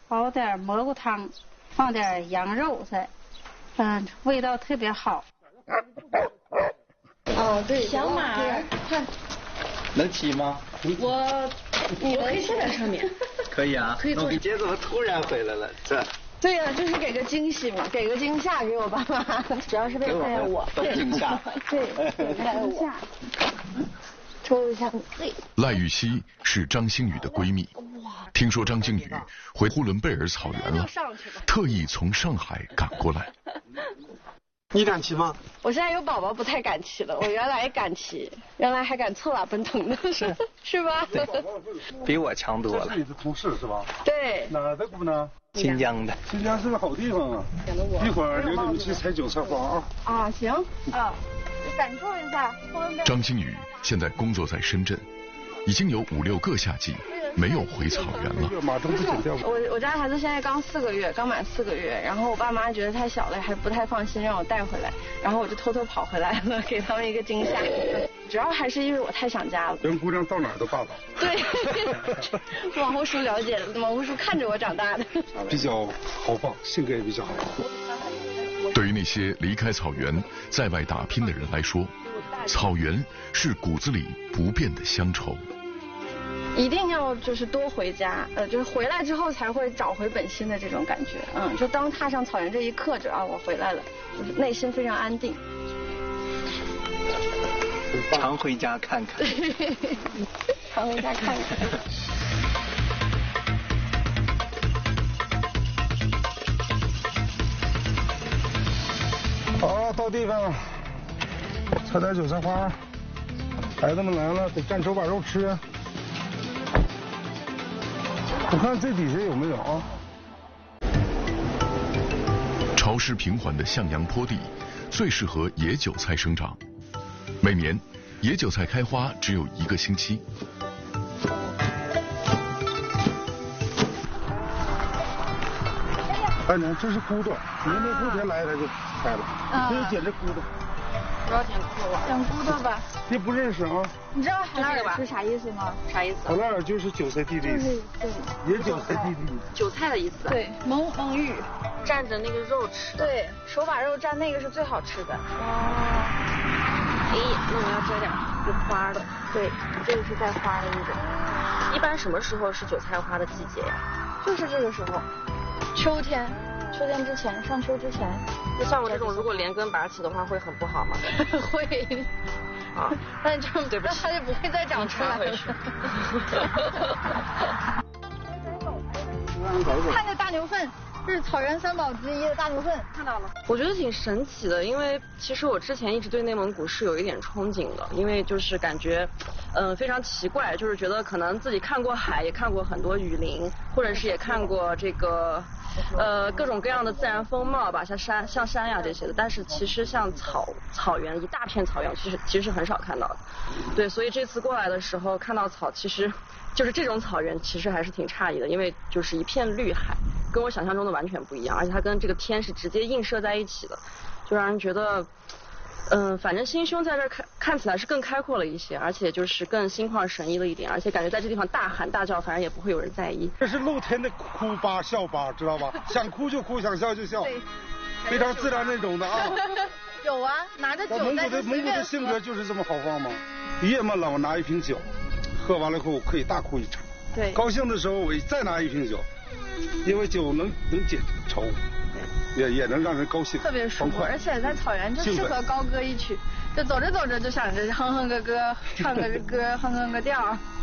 熬点蘑菇汤，放点羊肉在，味道特别好。 哦，对，小马看。 能骑吗？ 我可以坐在上面。 可以啊。 可以坐。 你姐怎么突然回来了？这。 对呀，就是给个惊喜嘛，给个惊吓给我爸妈，主要是为了看见我。 惊吓。 对，看见我。抽一下。 赖玉溪是张馨予的闺蜜，听说张馨予回呼伦贝尔草原了，特意从上海赶过来。 你敢骑吗？ 我现在有宝宝不太敢骑了，我原来敢骑，原来还敢侧拉奔腾的，是吧？ 比我强多了。 这是你的同事是吧？ 对。 哪儿的姑娘？ 新疆的。 新疆是个好地方啊！一会儿领你们去采韭菜花啊！ 啊，行啊，感受一下。 张馨予现在工作在深圳，已经有5、6个夏季没有回草原了。 我家孩子现在刚满4个月，然后我爸妈觉得太小了，还不太放心让我带回来，然后我就偷偷跑回来了，给他们一个惊吓。主要还是因为我太想家了。 人姑娘到哪儿都霸道。 对，往后叔了解的，往后叔看着我长大的。 比较豪放，性格也比较好。 对于那些离开草原在外打拼的人来说，草原是骨子里不变的乡愁。 一定要就是多回家，就是回来之后才会找回本心的这种感觉。就当踏上草原这一刻，我回来了，就是内心非常安定。 常回家看看。 常回家看看。 好，到地方，采点韭菜花。孩子们来了，得蘸手把肉吃。我看最底下有没有啊？ 潮湿平缓的向阳坡地最适合野韭菜生长。每年野韭菜开花只有1个星期。 哎娘，这是骨朵，明天后天来它就开了。这就捡这骨朵。 不要捡骨朵吧？捡骨朵吧。 别不认识啊！ 你知道海拉尔是啥意思吗？啥意思？ 海拉尔就是韭菜地的意思。对，野韭菜地的意思。 韭菜的意思。对，蒙芋，蘸着那个肉吃。对，手把肉蘸那个是最好吃的。哦。哎，那我要摘点有花的。对，这个是带花的一种。一般什么时候是韭菜花的季节呀？就是这个时候，秋天之前，上秋之前。那像我这种如果连根拔起的话，会很不好吗？会。啊，但这对不起，它就不会再长出来了。看这大牛粪，这是草原3宝之一的大牛粪，看到了。我觉得挺神奇的，因为其实我之前一直对内蒙古是有一点憧憬的，因为就是感觉，非常奇怪，就是觉得可能自己看过海，也看过很多雨林，或者是也看过这个。各种各样的自然风貌吧，像山呀这些的，但是其实像草原一大片草原，其实很少看到的。对，所以这次过来的时候看到草，其实就是这种草原，其实还是挺诧异的，因为就是一片绿海，跟我想象中的完全不一样，而且它跟这个天是直接映射在一起的，就让人觉得。反正心胸在这看起来是更开阔了一些，而且就是更心旷神怡了一点，而且感觉在这地方大喊大叫，反正也不会有人在意。 这是露天的哭吧笑吧，知道吧？想哭就哭，想笑就笑，非常自然那种的啊。 有啊，拿着酒在蒙古的性格就是这么豪放吗？夜嘛了，我拿一瓶酒，喝完了以后我可以大哭一场。对。高兴的时候我再拿一瓶酒，因为酒能解愁。也能让人高兴， 特别舒服，而且在草原就适合高歌一曲，就走着走着就想着哼哼个歌，唱个歌，哼哼个调。